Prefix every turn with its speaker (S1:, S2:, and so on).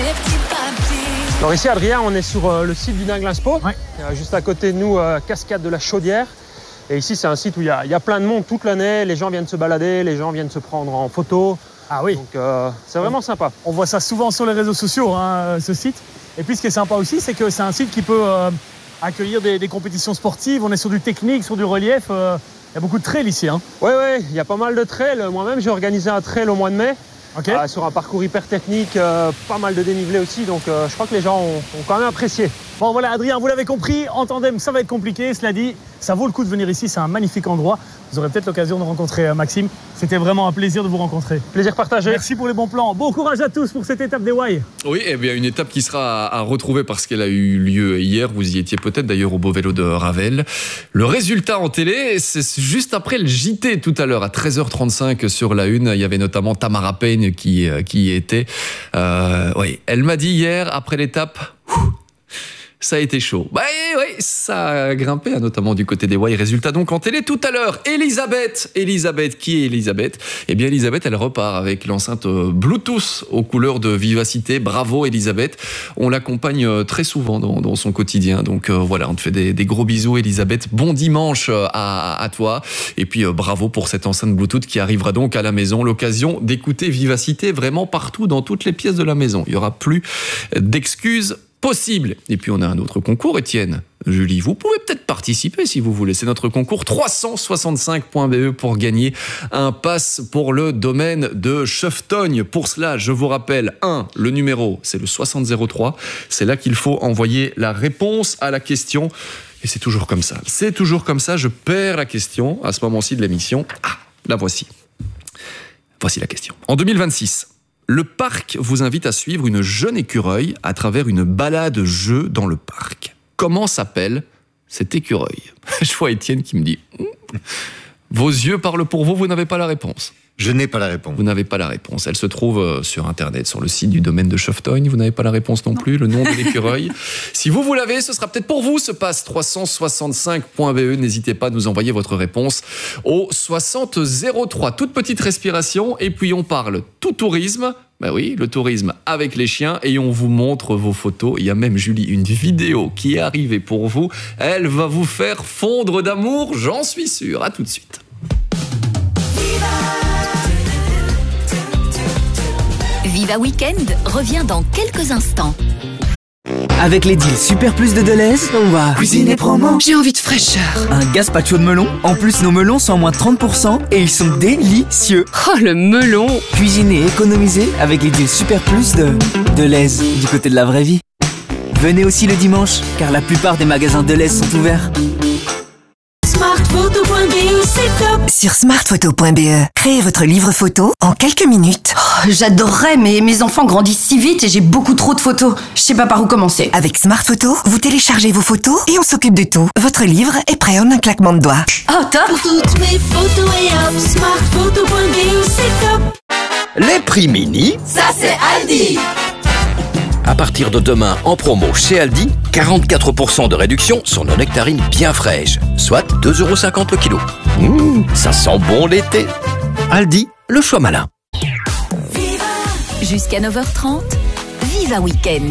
S1: Alors ici, Adrien, on est sur le site du Dinglinspo.
S2: Ouais.
S1: Juste à côté de nous, cascade de la Chaudière. Et ici, c'est un site où il y a plein de monde toute l'année. Les gens viennent se balader, les gens viennent se prendre en photo.
S2: Ah oui.
S1: Donc c'est vraiment sympa.
S2: On voit ça souvent sur les réseaux sociaux, hein, ce site. Et puis ce qui est sympa aussi, c'est que c'est un site qui peut accueillir des compétitions sportives. On est sur du technique, sur du relief. Il y a beaucoup de trails ici. Hein.
S1: Oui, il y a pas mal de trails. Moi-même, j'ai organisé un trail au mois de mai.
S2: Okay.
S1: Sur un parcours hyper technique, pas mal de dénivelé aussi. Donc je crois que les gens ont quand même apprécié.
S2: Bon voilà, Adrien, vous l'avez compris, en tandem, ça va être compliqué. Cela dit, ça vaut le coup de venir ici. C'est un magnifique endroit. Vous aurez peut-être l'occasion de rencontrer Maxime. C'était vraiment un plaisir de vous rencontrer.
S1: Plaisir partagé.
S2: Merci pour les bons plans. Bon courage à tous pour cette étape des Wai.
S3: Oui, eh bien une étape qui sera à retrouver parce qu'elle a eu lieu hier. Vous y étiez peut-être d'ailleurs au Beau Vélo de Ravel. Le résultat en télé, c'est juste après le JT tout à l'heure à 13h35 sur la Une. Il y avait notamment Tamara Payne qui y était. Oui, elle m'a dit hier après l'étape. Ça a été chaud. Oui, ça a grimpé, notamment du côté des Wai. Résultat donc en télé tout à l'heure. Elisabeth, qui est Elisabeth ? Eh bien, Elisabeth, elle repart avec l'enceinte Bluetooth aux couleurs de vivacité. Bravo, Elisabeth. On l'accompagne très souvent dans son quotidien. Donc voilà, on te fait des gros bisous, Elisabeth. Bon dimanche à toi. Et puis bravo pour cette enceinte Bluetooth qui arrivera donc à la maison. L'occasion d'écouter vivacité vraiment partout dans toutes les pièces de la maison. Il n'y aura plus d'excuses possible. Et puis on a un autre concours, Étienne. Julie, vous pouvez peut-être participer si vous voulez. C'est notre concours 365.be pour gagner un pass pour le domaine de Cheftogne. Pour cela, je vous rappelle, le numéro, c'est le 6003. C'est là qu'il faut envoyer la réponse à la question. Et c'est toujours comme ça. Je perds la question à ce moment-ci de l'émission. La voici. Voici la question. En 2026, le parc vous invite à suivre une jeune écureuil à travers une balade-jeu dans le parc. Comment s'appelle cet écureuil ? Je vois Étienne qui me dit vos yeux parlent pour vous, vous n'avez pas la réponse.
S4: Je n'ai pas la réponse.
S3: Vous n'avez pas la réponse. Elle se trouve sur Internet, sur le site du domaine de Cheftogne. Vous n'avez pas la réponse non plus, le nom de l'écureuil. Si vous l'avez, ce sera peut-être pour vous, ce passe 365.be. N'hésitez pas à nous envoyer votre réponse au 6003. Toute petite respiration, et puis on parle tout tourisme. Ben oui, le tourisme avec les chiens, et on vous montre vos photos. Il y a même, Julie, une vidéo qui est arrivée pour vous. Elle va vous faire fondre d'amour, j'en suis sûr. À tout de suite.
S5: Viva Weekend revient dans quelques instants.
S6: Avec les deals Super Plus de Deleuze, on va cuisiner promo.
S7: J'ai envie de fraîcheur.
S6: Un gazpacho de melon. En plus, nos melons sont à moins 30% et ils sont délicieux.
S7: Oh, le melon.
S6: Cuisiner et économiser avec les deals Super Plus de Deleuze, du côté de la vraie vie. Venez aussi le dimanche, car la plupart des magasins Deleuze sont ouverts.
S8: Smartphoto.be, c'est top.
S9: Sur smartphoto.be, créez votre livre photo en quelques minutes.
S10: Oh, j'adorerais, mais mes enfants grandissent si vite et j'ai beaucoup trop de photos. Je sais pas par où commencer.
S9: Avec Smartphoto, vous téléchargez vos photos et on s'occupe de tout. Votre livre est prêt en un claquement de doigts.
S10: Oh, top.
S8: Pour toutes mes photos et hop, smartphoto.be, c'est top.
S11: Les prix mini,
S8: ça c'est Aldi.
S11: À partir de demain, en promo chez Aldi, 44% de réduction sur nos nectarines bien fraîches, soit 2,50€ le kilo. Ça sent bon l'été. Aldi, le choix malin.
S5: Jusqu'à 9h30, Viva Weekend.